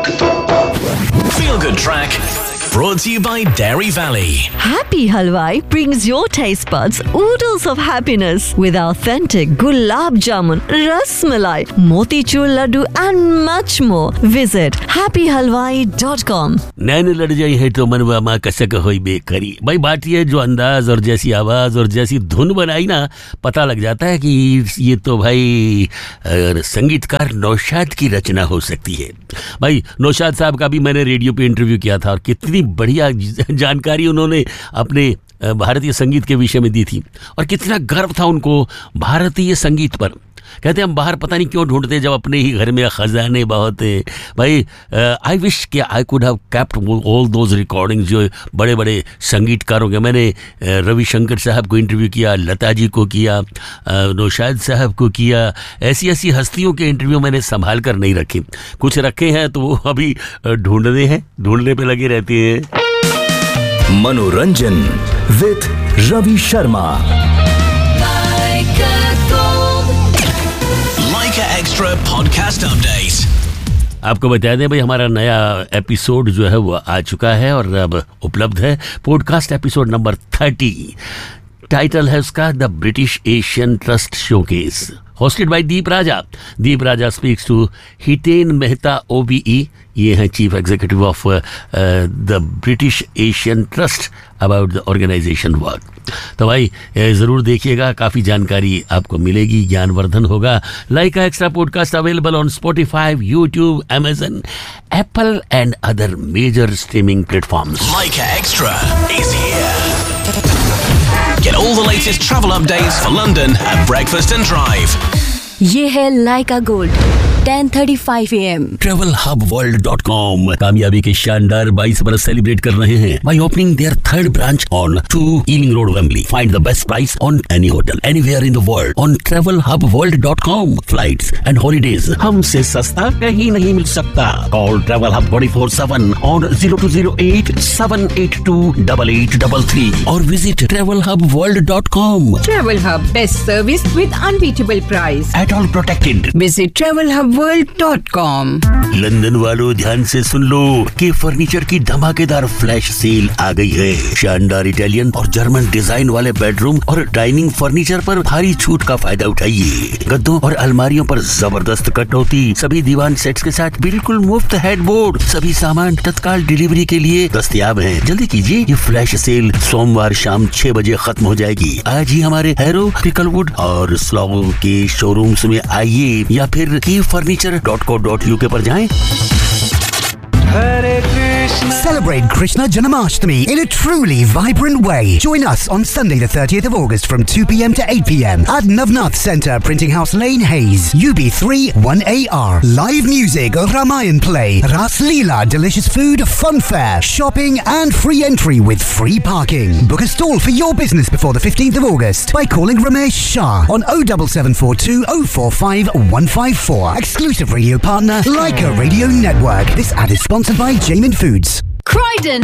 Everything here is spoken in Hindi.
Feel Good Track brought to you by Dairy Valley. Happy Halwai brings your taste buds oodles of happiness with authentic gulab jamun, ras malai, motichur laddu and much more. Visit happyhalwai.com. नैन लड़ जाई है तो मनवा माँ कसक होई बेकरी। भाई बात ये जो अंदाज और जैसी आवाज और जैसी धुन बनाई ना, पता लग जाता है कि ये तो भाई संगीतकार नौशाद की रचना हो सकती है। भाई नौशाद साहब का भी मैंने रेडियो पे इंटरव्यू किया था और कितनी बढ़िया जानकारी उन्होंने अपने भारतीय संगीत के विषय में दी थी और कितना गर्व था उनको भारतीय संगीत पर। कहते हम बाहर पता नहीं क्यों ढूंढते जब अपने ही घर में खजाने बहुत है। भाई आई विश कि I could have kept all those recordings जो बड़े बड़े संगीतकारों के। मैंने रविशंकर साहब को इंटरव्यू किया, लता जी को किया, नौशाद साहब को किया। ऐसी ऐसी हस्तियों के इंटरव्यू मैंने संभाल कर नहीं रखे। कुछ रखे हैं तो वो अभी ढूंढने पे लगे रहते हैं। मनोरंजन with Ravi Sharma. Extra podcast update. आपको बता दें भाई हमारा नया एपिसोड जो है वो आ चुका है और अब उपलब्ध है। Podcast episode number 30। टाइटल है उसका the British Asian trust showcase, hosted by Deep Raja. Deep Raja speaks to Hitain Mehta OBE. ये हैं chief executive of the British Asian trust about the organisation work. तो भाई ज़रूर देखिएगा, काफ़ी जानकारी आपको मिलेगी, ज्ञानवर्धन होगा। लाइका extra podcast available on Spotify, YouTube, Amazon, Apple and other major streaming platforms. Laika Extra is here. Get all the latest travel updates for London at breakfast and drive. ये है लाइका गोल्ड 10:35 AM। TravelHubWorld.com कामयाबी के शानदार 22 बरस सेलिब्रेट कर रहे हैं by opening their third branch on 2 Ealing Road, Wembley. Find the best price on any hotel anywhere in the world on TravelHubWorld.com. Flights and holidays हमसे सस्ता कहीं नहीं मिल सकता। Call Travel Hub 24/7 on 0208 782 8833 or visit TravelHubWorld.com. Travel Hub, best service with unbeatable price. At all protected. Visit TravelHubWorld.com. London वालों ध्यान से सुन लो कि फर्नीचर की धमाकेदार फ्लैश सेल आ गई है। शानदार इटालियन और जर्मन डिजाइन वाले बेडरूम और डाइनिंग फर्नीचर पर भारी छूट का फायदा उठाइए। गद्दों और अलमारियों पर जबरदस्त कटौती, सभी दीवान सेट्स के साथ बिल्कुल मुफ्त हेडबोर्ड। सभी सामान तत्काल डिलीवरी के लिए दस्तयाब हैं। जल्दी कीजिए, ये फ्लैश सेल सोमवार शाम 6 बजे खत्म हो जाएगी। आज ही हमारे हैरो, क्रिकलवुड और स्लॉगो के शोरूम्स में आइए या फिर keyfurniture.co.uk पर जाएं। Celebrate Krishna Janmashtami in a truly vibrant way. Join us on Sunday the 30th of August from 2 p.m. to 8 p.m. at Navnath Centre, Printing House Lane, Hayes, UB3 1AR. Live music, Ramayan play, Ras Leela, delicious food, fun fair, shopping and free entry with free parking. Book a stall for your business before the 15th of August by calling Ramesh Shah on 07742 045 154. Exclusive radio partner, Laika Radio Network. This ad is sponsored by Jamin Foods. Croydon,